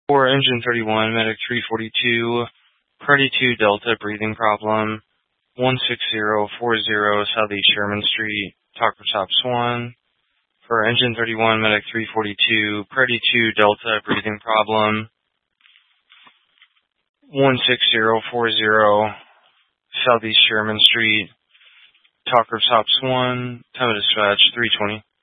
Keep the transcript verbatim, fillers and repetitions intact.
For engine thirty-one, medic three forty-two, Party two Delta, breathing problem, one six zero four zero Southeast Sherman Street, Talker Top Swan. For engine thirty-one, medic three forty-two, Party two Delta, breathing problem, one six zero four zero Southeast Sherman Street, Talker Top Swan. Time of dispatch, three twenty.